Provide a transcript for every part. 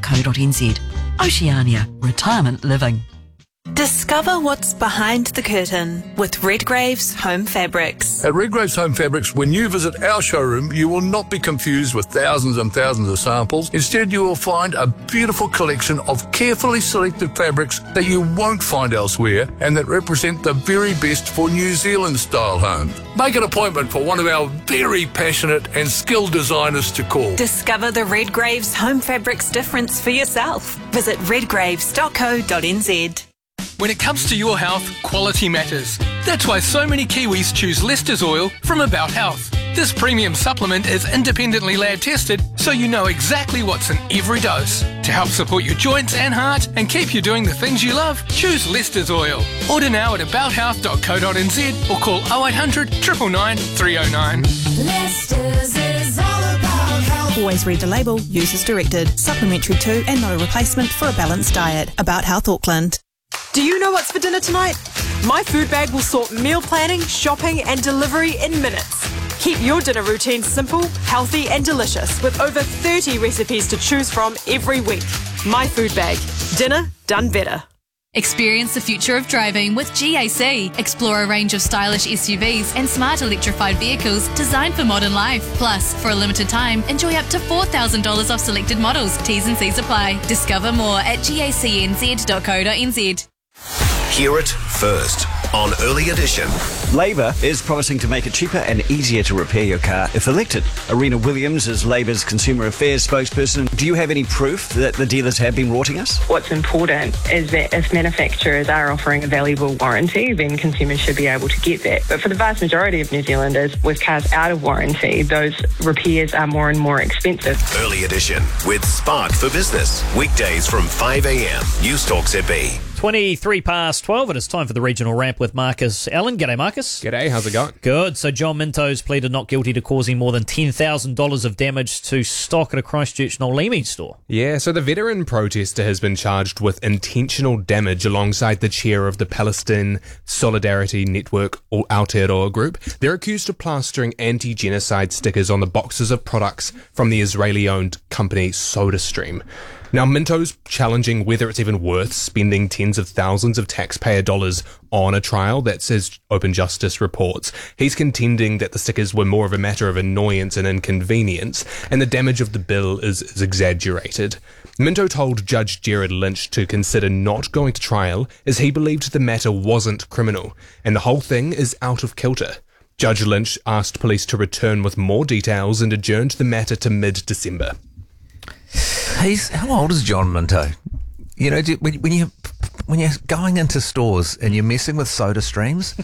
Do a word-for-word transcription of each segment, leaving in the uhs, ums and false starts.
co dot n z. Oceania Retirement Living. Discover what's behind the curtain with Redgrave's Home Fabrics. At Redgrave's Home Fabrics, when you visit our showroom, you will not be confused with thousands and thousands of samples. Instead, you will find a beautiful collection of carefully selected fabrics that you won't find elsewhere and that represent the very best for New Zealand-style homes. Make an appointment for one of our very passionate and skilled designers to call. Discover the Redgrave's Home Fabrics difference for yourself. Visit redgraves dot co dot n z. When it comes to your health, quality matters. That's why so many Kiwis choose Lester's Oil from About Health. This premium supplement is independently lab tested, so you know exactly what's in every dose. To help support your joints and heart and keep you doing the things you love, choose Lester's Oil. Order now at about health dot co dot n z or call oh eight hundred, nine nine nine, three oh nine. Lester's is all about health. Always read the label, use as directed. Supplementary to and not a replacement for a balanced diet. About Health Auckland. Do you know what's for dinner tonight? My food bag will sort meal planning, shopping and delivery in minutes. Keep your dinner routine simple, healthy and delicious with over thirty recipes to choose from every week. My food bag. Dinner done better. Experience the future of driving with G A C. Explore a range of stylish S U Vs and smart electrified vehicles designed for modern life. Plus, for a limited time, enjoy up to four thousand dollars off selected models. T's and C's apply. Discover more at gacnz dot co dot n z. Hear it first on Early Edition. Labor is promising to make it cheaper and easier to repair your car if elected. Arena Williams is Labor's Consumer Affairs spokesperson. Do you have any proof that the dealers have been rorting us? What's important is that if manufacturers are offering a valuable warranty, then consumers should be able to get that. But for the vast majority of New Zealanders, with cars out of warranty, those repairs are more and more expensive. Early Edition with Spark for Business. Weekdays from five a.m. News Talk Z B. twenty-three past twelve, and it's time for the regional ramp with Marcus Allen. G'day, Marcus. G'day, how's it going? Good. So John Minto's pleaded not guilty to causing more than ten thousand dollars of damage to stock at a Christchurch Nolimi store. Yeah, so the veteran protester has been charged with intentional damage alongside the chair of the Palestine Solidarity Network, or Aotearoa Group. They're accused of plastering anti-genocide stickers on the boxes of products from the Israeli-owned company SodaStream. Now, Minto's challenging whether it's even worth spending tens of thousands of taxpayer dollars on a trial. That's as Open Justice reports. He's contending that the stickers were more of a matter of annoyance and inconvenience, and the damage of the bill is, is exaggerated. Minto told Judge Jared Lynch to consider not going to trial as he believed the matter wasn't criminal, and the whole thing is out of kilter. Judge Lynch asked police to return with more details and adjourned the matter to mid-December. He's how old is John Minto? You know, do, when, when you when you're going into stores and you're messing with soda streams,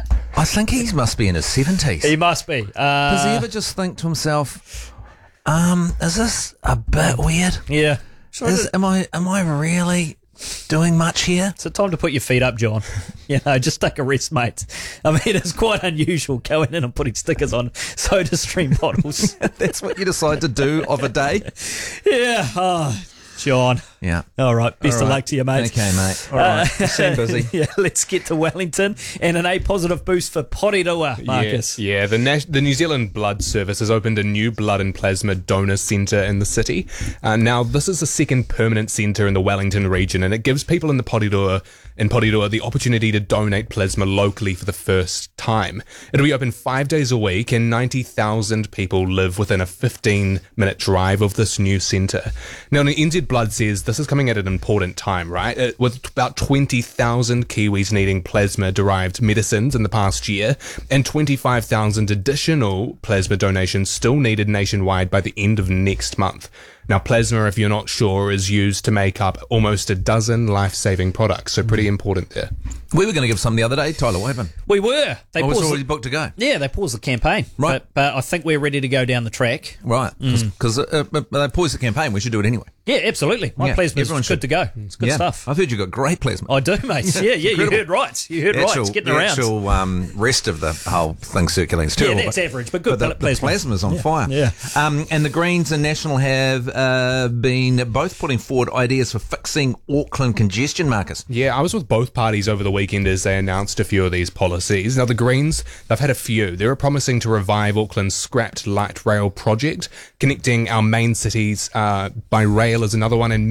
I think he must be in his seventies. He must be. Uh, Does he ever just think to himself, um, "Is this a bit weird? Yeah. Is, am I am I really doing much here?" It's a time to put your feet up, John. You know, just take a rest, mate. I mean, it's quite unusual going in and putting stickers on SodaStream bottles. That's what you decide to do of a day? Yeah. Oh, John. Yeah. All right. Best All right. of luck to you, mate. Okay, mate. All right. Uh, Seem busy. Yeah, let's get to Wellington and an A positive boost for Porirua, Marcus. Yeah, yeah. The, Nas- the New Zealand Blood Service has opened a new blood and plasma donor centre in the city. Uh, now, this is the second permanent centre in the Wellington region, and it gives people in the Porirua in Porirua the opportunity to donate plasma locally for the first time. It'll be open five days a week, and ninety thousand people live within a fifteen minute drive of this new centre. Now, N Z Blood says this is coming at an important time, right? Uh, with about twenty thousand Kiwis needing plasma-derived medicines in the past year, and twenty-five thousand additional plasma donations still needed nationwide by the end of next month. Now, plasma, if you're not sure, is used to make up almost a dozen life-saving products, so pretty important there. We were going to give some the other day, Tyler Waven. We were. They oh, paused was already the, booked to go. Yeah, they paused the campaign. Right. But, but I think we're ready to go down the track. Right. Because mm. uh, they paused the campaign, we should do it anyway. Yeah, absolutely. My yeah, plasma's good should. to go. It's good yeah. stuff. I've heard you've got great plasma. I do, mate. Yeah, yeah, you heard right. You heard the right. Actual, It's getting the around. The actual um, rest of the whole thing circulating is terrible. Yeah, that's but, average, but good but the, plasma. the plasma's on yeah. fire. Yeah. Um, and the Greens and National have uh, been both putting forward ideas for fixing Auckland congestion, Marcus. Yeah, I was with both parties over the weekend as they announced a few of these policies. Now, the Greens, they've had a few. They're promising to revive Auckland's scrapped light rail project. Connecting our main cities uh, by rail is another one, and